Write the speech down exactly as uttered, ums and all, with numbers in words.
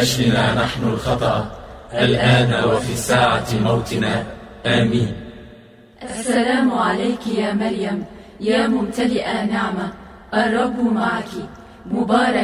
أشفنا نحن الخطأ الآن وفي ساعة موتنا، آمين. السلام عليك يا مريم، يا ممتلئة نعمة، الرب معك، مبارك